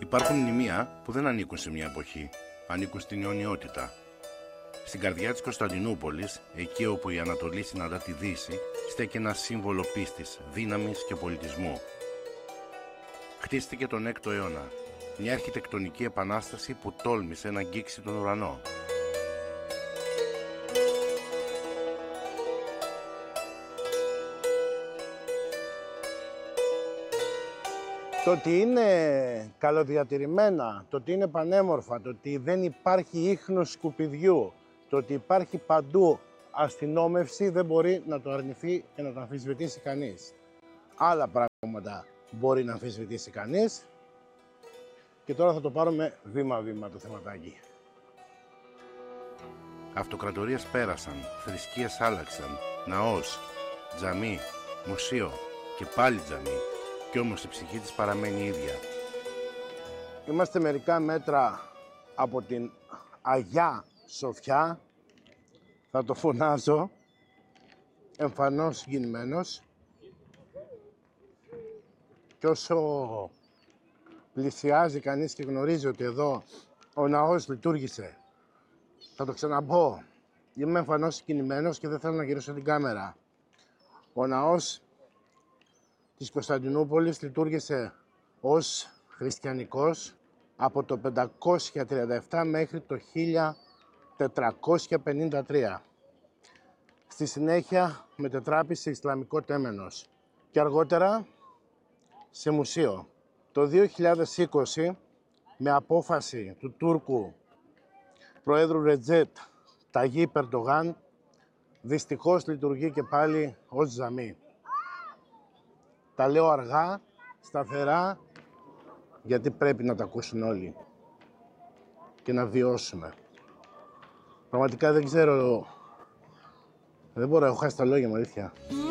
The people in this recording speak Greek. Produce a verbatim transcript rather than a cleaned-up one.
Υπάρχουν μνημεία που δεν ανήκουν σε μια εποχή, ανήκουν στην αιωνιότητα. Στην καρδιά της Κωνσταντινούπολης, εκεί όπου η Ανατολή συναντά τη Δύση, στέκει ένα σύμβολο πίστης, δύναμης και πολιτισμού. Χτίστηκε τον έκτο αιώνα, μια αρχιτεκτονική επανάσταση που τόλμησε να αγγίξει τον ουρανό. Το ότι είναι καλοδιατηρημένα, το ότι είναι πανέμορφα, το ότι δεν υπάρχει ίχνος σκουπιδιού, το ότι υπάρχει παντού αστυνόμευση δεν μπορεί να το αρνηθεί και να το αμφισβητήσει κανείς. Άλλα πράγματα μπορεί να αμφισβητήσει κανείς και τώρα θα το πάρουμε βήμα-βήμα το θεματάκι. Αυτοκρατορίες πέρασαν, θρησκείες άλλαξαν, ναός, τζαμί, μουσείο και πάλι τζαμί. Κι όμως η ψυχή της παραμένει ίδια. Είμαστε μερικά μέτρα από την Αγιά Σοφιά. Θα το φωνάζω, εμφανώς συγκινημένος. Και όσο πλησιάζει κανείς και γνωρίζει ότι εδώ ο ναός λειτουργήσε, θα το ξαναπώ, είμαι εμφανώς συγκινημένος και δεν θέλω να γυρίσω την κάμερα. Ο ναός της Κωνσταντινούπολης λειτουργήσε ως χριστιανικός από το πεντακόσια τριάντα επτά μέχρι το χίλια τετρακόσια πενήντα τρία. Στη συνέχεια μετετράπη σε Ισλαμικό τέμενος και αργότερα σε μουσείο. Το δύο χιλιάδες είκοσι, με απόφαση του Τούρκου Προέδρου Ρετζέπ Ταγίπ Ερντογάν, δυστυχώς λειτουργεί και πάλι ως τζαμί. Τα λέω αργά, σταθερά, γιατί πρέπει να τα ακούσουν όλοι και να βιώσουμε. Πραγματικά δεν ξέρω, δεν μπορώ, έχω χάσει τα λόγια μου, αλήθεια.